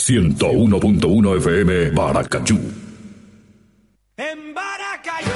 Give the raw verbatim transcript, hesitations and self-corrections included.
ciento uno punto uno F M Baracachú. En Baracayú